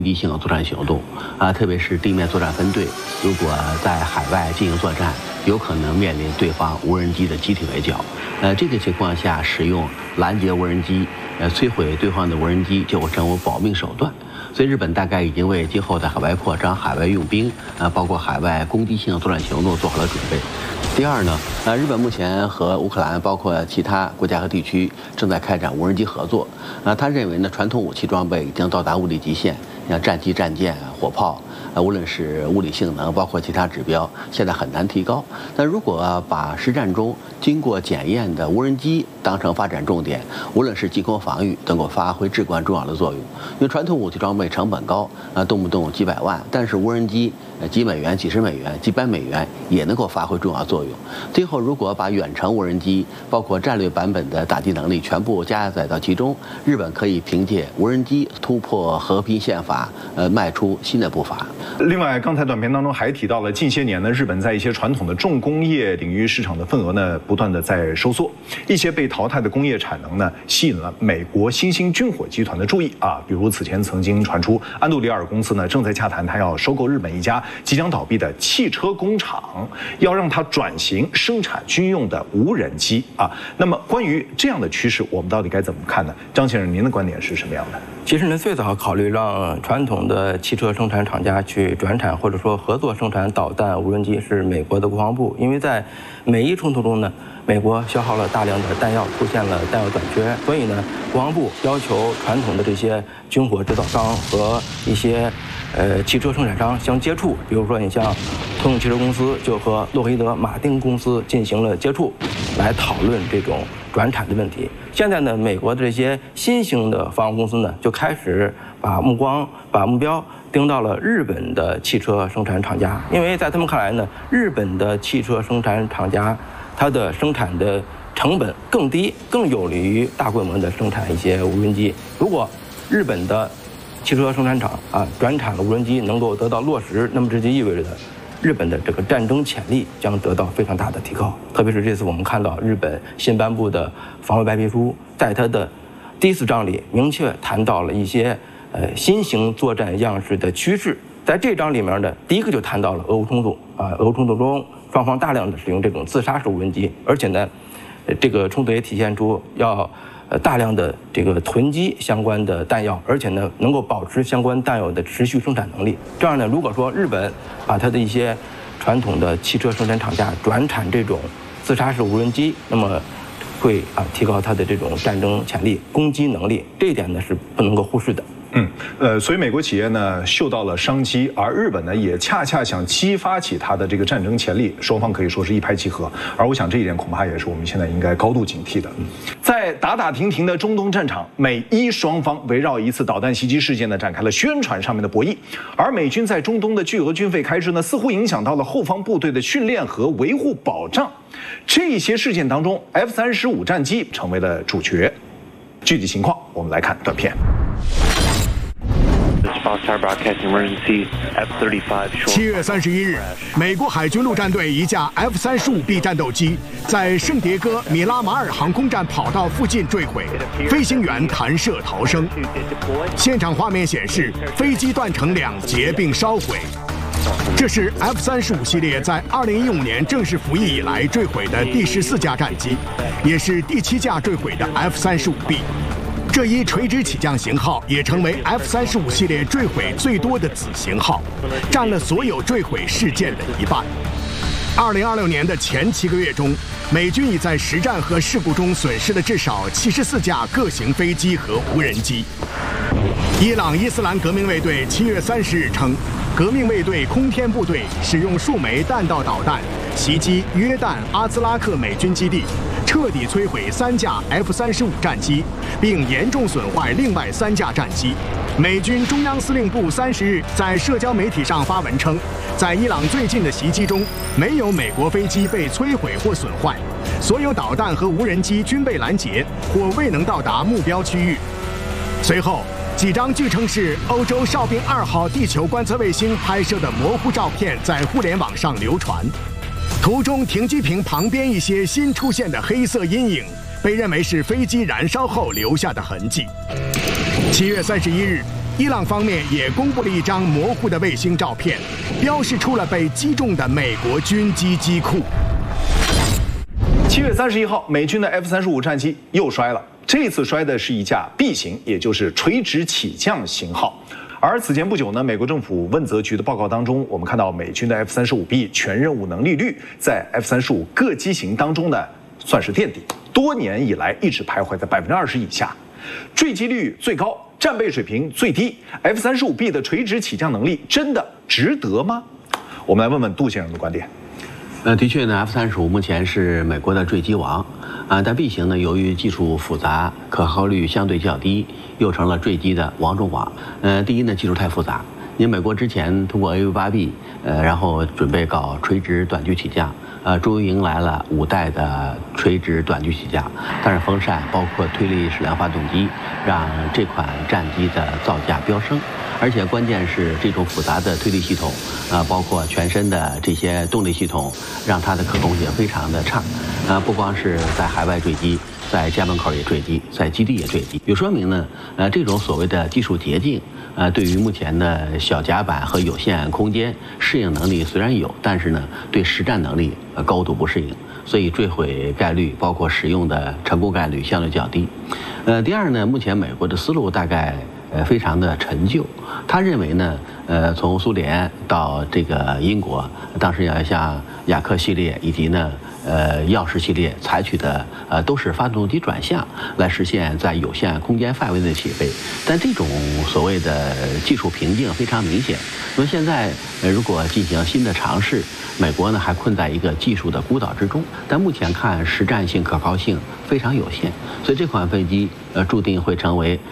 击性作战行动特别是地面作战分队，如果在海外进行作战，有可能面临对方无人机的集体围剿。这个情况下，使用拦截无人机，摧毁对方的无人机，就会成为保命手段。所以，日本大概已经为今后的海外扩张、海外用兵包括海外攻击性作战行动做好了准备。第二呢，日本目前和乌克兰包括其他国家和地区正在开展无人机合作。他认为呢，传统武器装备已经到达物理极限，像战机、战舰、火炮，无论是物理性能，包括其他指标，现在很难提高。但如果把实战中经过检验的无人机当成发展重点，无论是进攻防御，能够发挥至关重要的作用。因为传统武器装备成本高，动不动几百万，但是无人机几美元、几十美元、几百美元也能够发挥重要作用。最后，如果把远程无人机，包括战略版本的打击能力全部加载到其中，日本可以凭借无人机突破和平宪法，迈出新的步伐。 另外，刚才短片当中还提到了，近些年呢，日本在一些传统的重工业领域市场的份额呢，不断的在收缩，一些被淘汰的工业产能呢，吸引了美国新兴军火集团的注意比如此前曾经传出安杜里尔公司呢正在洽谈，他要收购日本一家即将倒闭的汽车工厂，要让它转型生产军用的无人机那么关于这样的趋势，我们到底该怎么看呢？张先生，您的观点是什么样的？ 其实呢，最早考虑让传统的汽车生产厂家去转产或者说合作生产导弹、无人机是美国的国防部，因为在美伊冲突中呢，美国消耗了大量的弹药，出现了弹药短缺，所以呢，国防部要求传统的这些军火制造商和一些汽车生产商相接触，比如说你像通用汽车公司就和洛克希德马丁公司进行了接触，来讨论这种转产的问题。现在呢，美国的这些新兴的防务公司呢，就开始把目标盯到了日本的汽车生产厂家，因为在他们看来呢，日本的汽车生产厂家它的生产的成本更低，更有利于大规模的生产一些无人机。如果日本的汽车生产厂转产了无人机能够得到落实，那么这就意味着日本的这个战争潜力将得到非常大的提高。特别是这次我们看到日本新颁布的防卫白皮书，在它的第4章里明确谈到了一些新型作战样式的趋势。在这章里面的第一个就谈到了俄乌冲突俄乌冲突中双方大量的使用这种自杀式无人机，而且呢，这个冲突也体现出要大量的这个囤积相关的弹药，而且呢能够保持相关弹药的持续生产能力。这样呢，如果说日本把它的一些传统的汽车生产厂家转产这种自杀式无人机，那么会提高它的这种战争潜力、攻击能力，这一点呢是不能够忽视的。 所以美国企业呢嗅到了商机，而日本呢也恰恰想激发起它的这个战争潜力，双方可以说是一拍即合。而我想这一点恐怕也是我们现在应该高度警惕的。在打打停停的中东战场，美伊双方围绕一次导弹袭击事件呢展开了宣传上面的博弈，而美军在中东的巨额军费开支呢，似乎影响到了后方部队的训练和维护保障。这些事件当中 ，F-35战机成为了主角。具体情况，我们来看短片。 7月31日，美国海军陆战队一架 F-35B 战斗机在圣迭戈米拉马尔航空站跑道附近坠毁，飞行员弹射逃生。现场画面显示，飞机断成2截并烧毁。这是 F-35系列在2015年正式服役以来坠毁的第14架战机，也是第7架坠毁的 F-35B。这一垂直起降型号也成为 F-35系列坠毁最多的子型号，占了所有坠毁事件的1半。2026年的前7个月中，美军已在实战和事故中损失了至少74架各型飞机和无人机。伊朗伊斯兰革命卫队7月30日称，革命卫队空天部队使用数枚弹道导弹袭击约旦阿兹拉克美军基地，彻底摧毁3架 F-35战机，并严重损坏另外3架战机。美军中央司令部30日在社交媒体上发文称，在伊朗最近的袭击中，没有美国飞机被摧毁或损坏，所有导弹和无人机均被拦截或未能到达目标区域。随后，几张据称是欧洲哨兵2号地球观测卫星拍摄的模糊照片在互联网上流传。图中停机坪旁边一些新出现的黑色阴影，被认为是飞机燃烧后留下的痕迹。7月31日， 伊朗方面也公布了一张模糊的卫星照片，标示出了被击中的美国军机机库。 7月31号，美军的 F-35战机又衰了，这次衰的是一架 B 型，也就是垂直起降型号。而此前不久呢，美国政府问责局的报告当中，我们看到美军的 F-35B 全任务能力率在 F-35各机型当中呢算是垫底，多年以来一直徘徊在20%以下，坠机率最高，战备水平最低。F-35B 的垂直起降能力真的值得吗？我们来问问杜先生的观点。 的确呢 ，F-35目前是美国的坠机王，但 B 型呢，由于技术复杂，可靠率相对较低，又成了坠机的王中王。第一呢，技术太复杂，因为美国之前通过 AV-8B，然后准备搞垂直短距起降，终于迎来了5代的垂直短距起降，但是风扇包括推力矢量发动机，让这款战机的造价飙升。而且关键是这种复杂的推力系统，包括全身的这些动力系统，让它的可控性非常的差。不光是在海外坠机，在家门口也坠机，在基地也坠机。也说明呢，这种所谓的技术捷径，对于目前的小甲板和有限空间适应能力虽然有，但是呢，对实战能力高度不适应，所以坠毁概率包括使用的成功概率相对较低。第二呢，目前美国的思路大概非常的陈旧，他认为呢，从苏联到这个英国，当时要像雅克系列以及呢，钥匙系列采取的都是发动机转向来实现在有限空间范围内起飞，但这种所谓的技术瓶颈非常明显。那么现在如果进行新的尝试，美国呢还困在一个技术的孤岛之中，但目前看实战性可靠性非常有限，所以这款飞机注定会成为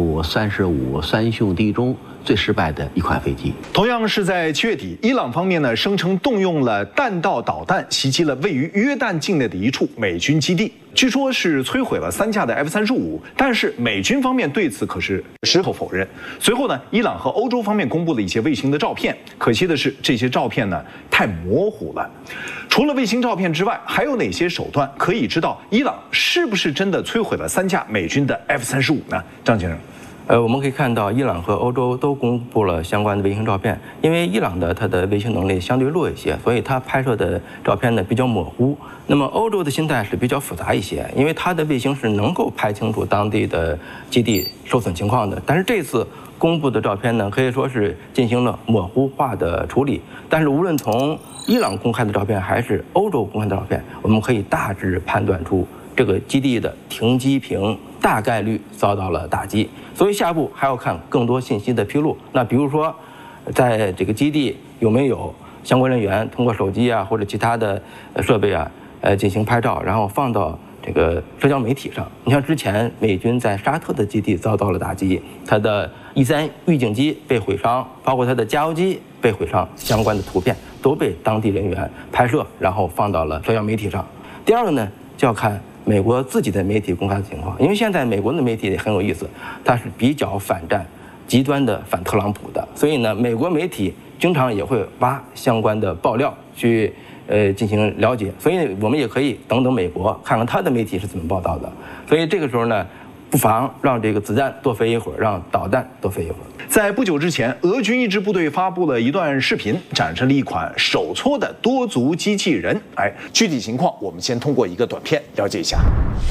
F-35三兄弟中最失败的一款飞机。 同样是在7月底，伊朗方面呢声称动用了弹道导弹袭击了位于约旦境内的一处美军基地，据说是摧毁了3架的 F-35，但是美军方面对此可是矢口否认。随后呢，伊朗和欧洲方面公布了一些卫星的照片，可惜的是这些照片呢太模糊了。除了卫星照片之外，还有哪些手段可以知道伊朗是不是真的摧毁了3架美军的 F-35呢？张先生。 我们可以看到，伊朗和欧洲都公布了相关的卫星照片。因为伊朗的它的卫星能力相对弱一些，所以它拍摄的照片呢比较模糊。那么欧洲的心态是比较复杂一些，因为它的卫星是能够拍清楚当地的基地受损情况的。但是这次公布的照片呢，可以说是进行了模糊化的处理。但是无论从伊朗公开的照片还是欧洲公开的照片，我们可以大致判断出这个基地的停机坪大概率遭到了打击，所以下步还要看更多信息的披露。那比如说，在这个基地有没有相关人员通过手机啊或者其他的设备啊，进行拍照，然后放到这个社交媒体上。你像之前美军在沙特的基地遭到了打击，它的E3预警机被毁伤，包括它的加油机被毁伤，相关的图片都被当地人员拍摄，然后放到了社交媒体上。第二个呢，就要看美国自己的媒体公开的情况，因为现在美国的媒体也很有意思，它是比较反战、极端的反特朗普的，所以呢，美国媒体经常也会挖相关的爆料去进行了解，所以我们也可以等等美国看看他的媒体是怎么报道的。所以这个时候呢，不妨让这个子弹多飞一会儿，让导弹多飞一会儿。 在不久之前，俄军一支部队发布了一段视频，展示了一款手搓的多足机器人。具体情况我们先通过一个短片了解一下。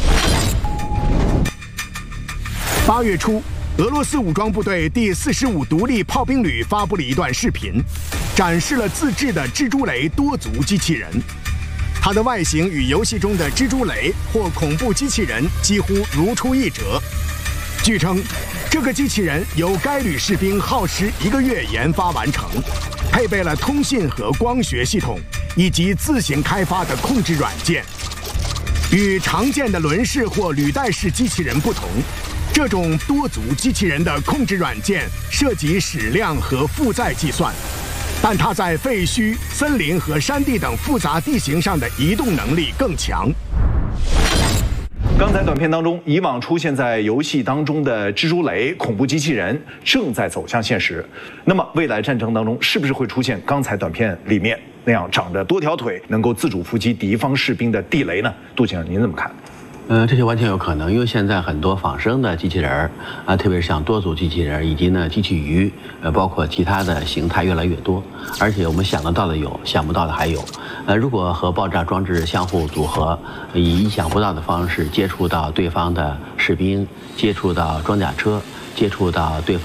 8月初，俄罗斯武装部队第45独立炮兵旅发布了一段视频，展示了自制的蜘蛛雷多足机器人。它的外形与游戏中的蜘蛛雷或恐怖机器人几乎如出一辙。据称，这个机器人由该旅士兵耗时1个月研发完成，配备了通信和光学系统以及自行开发的控制软件。与常见的轮式或履带式机器人不同，这种多足机器人的控制软件涉及矢量和负载计算，但它在废墟、森林和山地等复杂地形上的移动能力更强。 刚才短片当中，以往出现在游戏当中的蜘蛛雷、恐怖机器人正在走向现实。那么未来战争当中，是不是会出现刚才短片里面那样长着多条腿、能够自主伏击敌方士兵的地雷呢？杜先生，您怎么看？ 这些完全有可能，因为现在很多仿生的机器人儿啊，特别是像多组机器人儿以及呢机器鱼，包括其他的形态越来越多，而且我们想得到的有，想不到的还有。如果和爆炸装置相互组合，以意想不到的方式接触到对方的士兵，接触到装甲车，接触到对方。